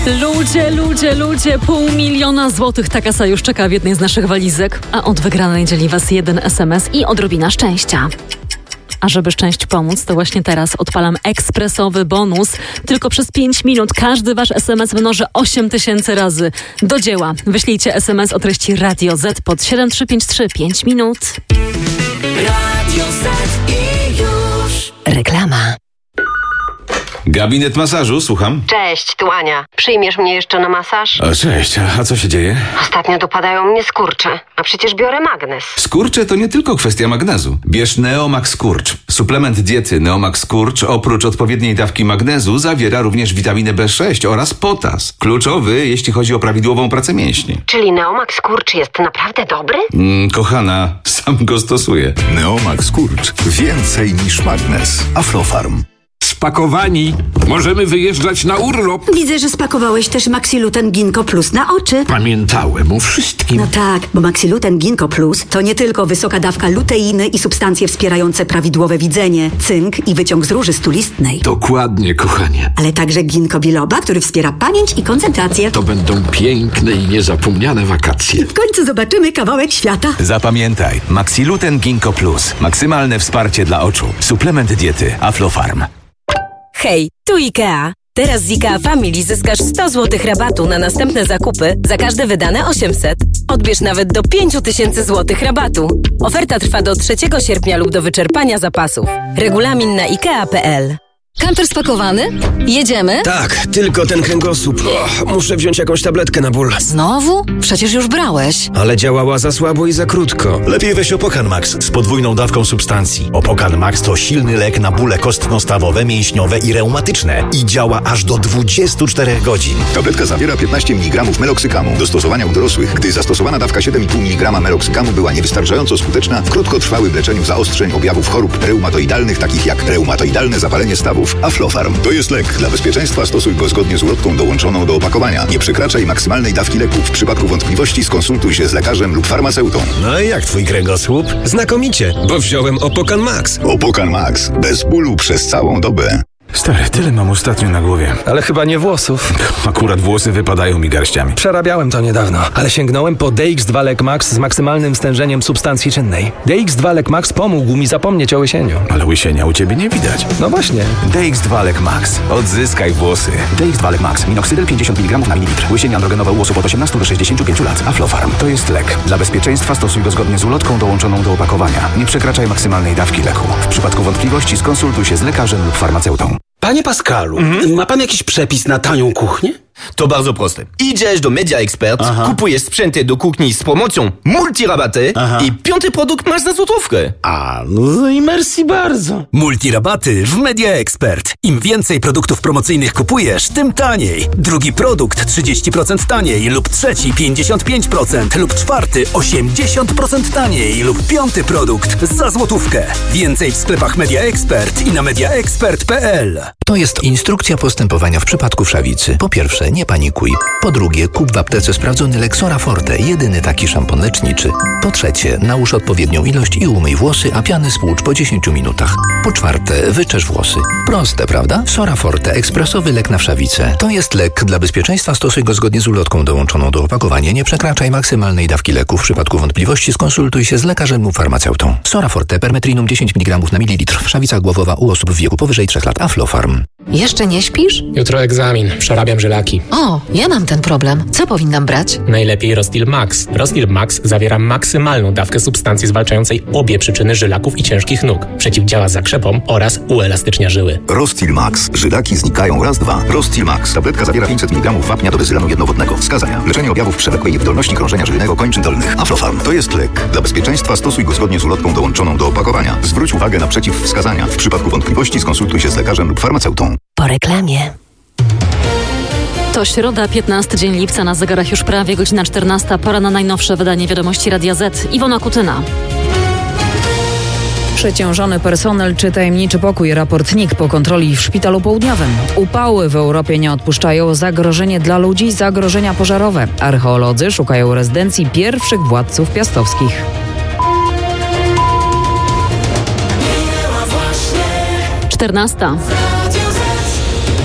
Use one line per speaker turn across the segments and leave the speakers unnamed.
Ludzie, 500 000 złotych ta kasa już czeka w jednej z naszych walizek, a od wygranej dzieli was jeden SMS i odrobina szczęścia. A żeby szczęściu pomóc, to właśnie teraz odpalam ekspresowy bonus. Tylko przez 5 minut każdy wasz SMS mnoży 8000 razy. Do dzieła. Wyślijcie SMS o treści Radio Z pod 7353. 5 minut.
Radio Z i już.
Reklama.
Gabinet masażu, słucham.
Cześć, tu Ania. Przyjmiesz mnie jeszcze na masaż?
O, cześć, a co się dzieje?
Ostatnio dopadają mnie skurcze, a przecież biorę magnes.
Skurcze to nie tylko kwestia magnezu. Bierz Neomax Skurcz. Suplement diety Neomax Skurcz oprócz odpowiedniej dawki magnezu zawiera również witaminę B6 oraz potas. Kluczowy, jeśli chodzi o prawidłową pracę mięśni.
Czyli Neomax Skurcz jest naprawdę dobry?
Kochana, sam go stosuję.
Neomax Skurcz. Więcej niż magnes. Aflofarm.
Spakowani. Możemy wyjeżdżać na urlop.
Widzę, że spakowałeś też Maxiluten Ginkgo Plus na oczy.
Pamiętałem o wszystkim.
No tak, bo Maxiluten Ginkgo Plus to nie tylko wysoka dawka luteiny i substancje wspierające prawidłowe widzenie, cynk i wyciąg z róży stulistnej.
Dokładnie, kochanie.
Ale także ginkgo biloba, który wspiera pamięć i koncentrację.
To będą piękne i niezapomniane wakacje.
W końcu zobaczymy kawałek świata.
Zapamiętaj, Maxiluten Ginkgo Plus. Maksymalne wsparcie dla oczu. Suplement diety Aflofarm.
Hej, tu IKEA. Teraz z IKEA Family zyskasz 100 zł rabatu na następne zakupy za każde wydane 800. Odbierz nawet do 5000 zł rabatu. Oferta trwa do 3 sierpnia lub do wyczerpania zapasów. Regulamin na ikea.pl.
Kamper spakowany? Jedziemy?
Tak, tylko ten kręgosłup. Muszę wziąć jakąś tabletkę na ból.
Znowu? Przecież już brałeś.
Ale działała za słabo i za krótko.
Lepiej weź Opokan Max z podwójną dawką substancji. Opokan Max to silny lek na bóle kostno-stawowe, mięśniowe i reumatyczne. I działa aż do 24 godzin.
Tabletka zawiera 15 mg meloksykamu. Do stosowania u dorosłych, gdy zastosowana dawka 7,5 mg meloksykamu była niewystarczająco skuteczna w krótkotrwałym leczeniu zaostrzeń objawów chorób reumatoidalnych, takich jak reumatoidalne zapalenie stawów. Aflofarm to jest lek. Dla bezpieczeństwa stosuj go zgodnie z ulotką dołączoną do opakowania. Nie przekraczaj maksymalnej dawki leku. W przypadku wątpliwości skonsultuj się z lekarzem lub farmaceutą.
No i jak twój kręgosłup?
Znakomicie, bo wziąłem Opokan Max.
Opokan Max. Bez bólu przez całą dobę.
Stary, tyle mam ostatnio na głowie.
Ale chyba nie włosów.
Akurat włosy wypadają mi garściami.
Przerabiałem to niedawno, ale sięgnąłem po DX2 Lek Max z maksymalnym stężeniem substancji czynnej. DX2 Lek Max pomógł mi zapomnieć o łysieniu.
Ale łysienia u ciebie nie widać.
No właśnie.
DX2 Lek Max. Odzyskaj włosy. DX2 Lek Max. Minoxydil 50 mg na mililitr. Łysienie androgenowe u osób od 18 do 65 lat. Aflofarm. To jest lek. Dla bezpieczeństwa stosuj go zgodnie z ulotką dołączoną do opakowania. Nie przekraczaj maksymalnej dawki leku. W przypadku wątpliwości skonsultuj się z lekarzem lub farmaceutą.
Panie Pascalu, ma pan jakiś przepis na tanią kuchnię?
To bardzo proste. Idziesz do Media Expert, kupujesz sprzęty do kuchni z promocją multirabaty i 5. produkt masz za złotówkę.
No i merci bardzo.
Multirabaty w Media Expert. Im więcej produktów promocyjnych kupujesz, tym taniej. Drugi produkt 30% taniej lub trzeci 55% lub czwarty 80% taniej lub 5. produkt za złotówkę. Więcej w sklepach Media Expert i na mediaexpert.pl.
To jest instrukcja postępowania w przypadku wszawicy. Po pierwsze, nie panikuj. Po drugie, kup w aptece sprawdzony lek Sora Forte, jedyny taki szampon leczniczy. Po trzecie, nałóż odpowiednią ilość i umyj włosy, a piany spłucz po 10 minutach. Po czwarte, wyczesz włosy. Proste, prawda? Sora Forte, ekspresowy lek na wszawicę. To jest lek. Dla bezpieczeństwa stosuj go zgodnie z ulotką dołączoną do opakowania. Nie przekraczaj maksymalnej dawki leku. W przypadku wątpliwości skonsultuj się z lekarzem lub farmaceutą. Sora Forte, permetrinum 10 mg na mililitr. Wszawica głowowa u osób w wieku powyżej 3 lat. Aflofarm.
Jeszcze nie śpisz?
Jutro egzamin. Przerabiam żylaki.
O, ja mam ten problem. Co powinnam brać?
Najlepiej Rostil Max. Rostil Max zawiera maksymalną dawkę substancji zwalczającej obie przyczyny żylaków i ciężkich nóg. Przeciwdziała zakrzepom oraz uelastycznia żyły.
Rostil Max. Żylaki znikają raz, dwa. Rostil Max. Tabletka zawiera 500 mg wapnia do bezylanu jednowodnego. Wskazania. Leczenie objawów przewlekłej niewydolności krążenia żylnego kończyn dolnych. Aflofarm. To jest lek. Dla bezpieczeństwa stosuj go zgodnie z ulotką dołączoną do opakowania. Zwróć uwagę na przeciwwskazania. W przypadku wątpliwości skonsultuj się z lekarzem lub farmaceutą.
Po reklamie.
To środa, 15 dzień lipca, na zegarach już prawie godzina 14. Pora na najnowsze wydanie Wiadomości Radia Z. Iwona Kutyna.
Przeciążony personel czy tajemniczy pokój. Raport NIK po kontroli w Szpitalu Południowym. Upały w Europie nie odpuszczają. Zagrożenie dla ludzi, zagrożenia pożarowe. Archeolodzy szukają rezydencji pierwszych władców piastowskich.
14.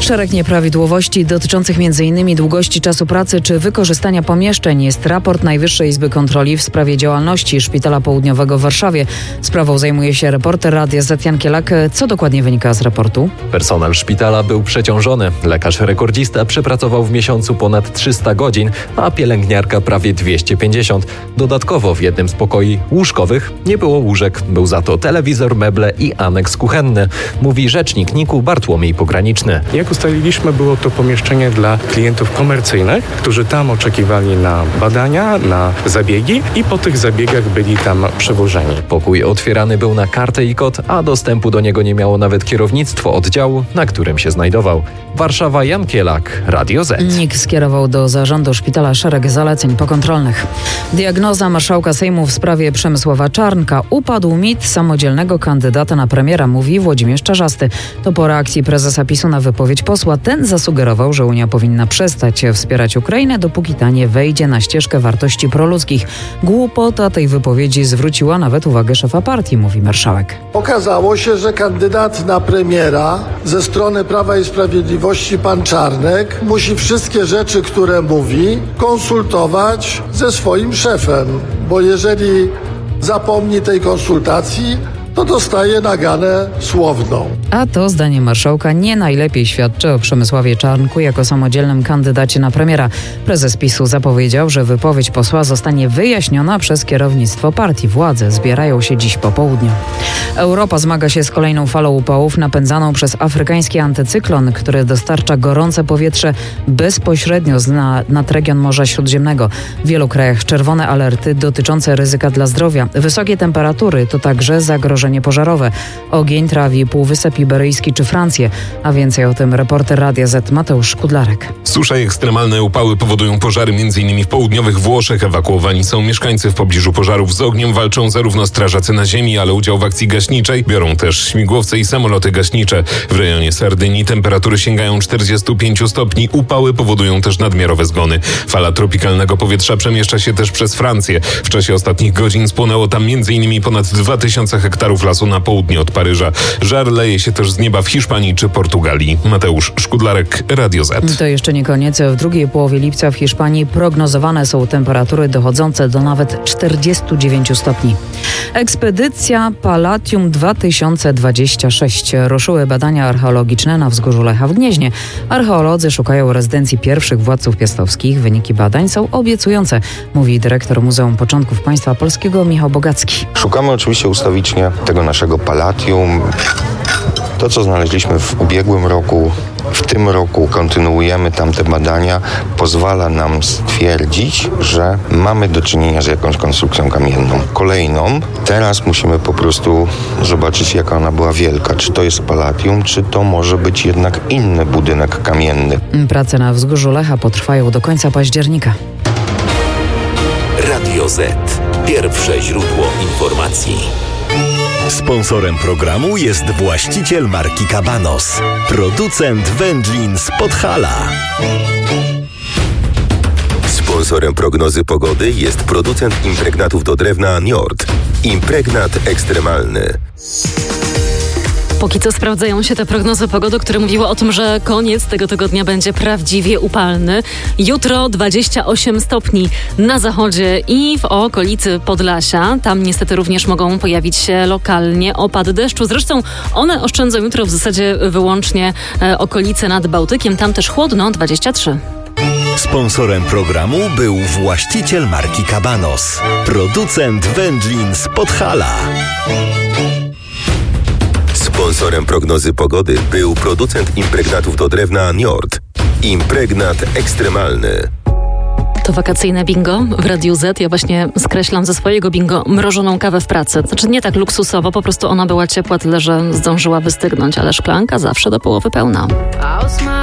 Szereg nieprawidłowości dotyczących m.in. długości czasu pracy czy wykorzystania pomieszczeń jest raport Najwyższej Izby Kontroli w sprawie działalności Szpitala Południowego w Warszawie. Sprawą zajmuje się reporter Radia Z Jan Kielak. Co dokładnie wynika z raportu?
Personel szpitala był przeciążony. Lekarz rekordzista przepracował w miesiącu ponad 300 godzin, a pielęgniarka prawie 250. Dodatkowo w jednym z pokoi łóżkowych nie było łóżek. Był za to telewizor, meble i aneks kuchenny, mówi rzecznik NIK-u Bartłomiej Pograniczny.
Jak ustaliliśmy, było to pomieszczenie dla klientów komercyjnych, którzy tam oczekiwali na badania, na zabiegi i po tych zabiegach byli tam przewożeni.
Pokój otwierany był na kartę i kod, a dostępu do niego nie miało nawet kierownictwo oddziału, na którym się znajdował. Warszawa, Jan Kielak, Radio Z.
NIK skierował do zarządu szpitala szereg zaleceń pokontrolnych. Diagnoza marszałka Sejmu w sprawie Przemysława Czarnka. Upadł mit samodzielnego kandydata na premiera, mówi Włodzimierz Czarzasty. To po reakcji prezesa PiS-u na wypowiedź posła. Ten zasugerował, że Unia powinna przestać wspierać Ukrainę, dopóki ta nie wejdzie na ścieżkę wartości proludzkich. Głupota tej wypowiedzi zwróciła nawet uwagę szefa partii, mówi marszałek.
Okazało się, że kandydat na premiera ze strony Prawa i Sprawiedliwości, pan Czarnek, musi wszystkie rzeczy, które mówi, konsultować ze swoim szefem, bo jeżeli zapomni tej konsultacji, to dostaje naganę słowną.
A to, zdaniem marszałka, nie najlepiej świadczy o Przemysławie Czarnku jako samodzielnym kandydacie na premiera. Prezes PiS-u zapowiedział, że wypowiedź posła zostanie wyjaśniona przez kierownictwo partii. Władze zbierają się dziś po południu. Europa zmaga się z kolejną falą upałów napędzaną przez afrykański antycyklon, który dostarcza gorące powietrze bezpośrednio nad region Morza Śródziemnego. W wielu krajach czerwone alerty dotyczące ryzyka dla zdrowia. Wysokie temperatury to także zagrożenie pożarowe. Ogień trawi Półwysep Iberyjski czy Francję. A więcej o tym reporter Radia Z Mateusz Szkudlarek.
Susza i ekstremalne upały powodują pożary m.in. w południowych Włoszech. Ewakuowani są mieszkańcy. W pobliżu pożarów z ogniem walczą zarówno strażacy na ziemi, ale udział w akcji gaśniczej biorą też śmigłowce i samoloty gaśnicze. W rejonie Sardynii temperatury sięgają 45 stopni. Upały powodują też nadmiarowe zgony. Fala tropikalnego powietrza przemieszcza się też przez Francję. W czasie ostatnich godzin spłonęło tam m.in. ponad 2000 hektarów lasu na południe od Paryża. Żar leje się też z nieba w Hiszpanii czy Portugalii. Mateusz Szkudlarek, Radio Z.
To jeszcze nie koniec. W drugiej połowie lipca w Hiszpanii prognozowane są temperatury dochodzące do nawet 49 stopni. Ekspedycja Palladium 2026. Ruszyły badania archeologiczne na wzgórzu Lecha w Gnieźnie. Archeolodzy szukają rezydencji pierwszych władców piastowskich. Wyniki badań są obiecujące, mówi dyrektor Muzeum Początków Państwa Polskiego Michał Bogacki.
Szukamy oczywiście ustawicznie tego naszego Palladium. To, co znaleźliśmy w ubiegłym roku, w tym roku kontynuujemy tamte badania, pozwala nam stwierdzić, że mamy do czynienia z jakąś konstrukcją kamienną. Kolejną, teraz musimy po prostu zobaczyć, jaka ona była wielka. Czy to jest Palladium, czy to może być jednak inny budynek kamienny.
Prace na wzgórzu Lecha potrwają do końca października.
Radio Z. Pierwsze źródło informacji.
Sponsorem programu jest właściciel marki Cabanos, producent wędlin z Podhala.
Sponsorem prognozy pogody jest producent impregnatów do drewna Njord. Impregnat ekstremalny.
Póki co sprawdzają się te prognozy pogody, które mówiły o tym, że koniec tego tygodnia będzie prawdziwie upalny. Jutro 28 stopni na zachodzie i w okolicy Podlasia. Tam niestety również mogą pojawić się lokalnie opady deszczu. Zresztą one oszczędzą jutro w zasadzie wyłącznie okolice nad Bałtykiem. Tam też chłodno, 23.
Sponsorem programu był właściciel marki Cabanos, producent wędlin z Podhala.
Sponsorem prognozy pogody był producent impregnatów do drewna Njord. Impregnat ekstremalny.
To wakacyjne bingo w Radiu Z. Ja właśnie skreślam ze swojego bingo mrożoną kawę w pracy. Znaczy nie tak luksusowo, po prostu ona była ciepła, tyle że zdążyła wystygnąć, ale szklanka zawsze do połowy pełna.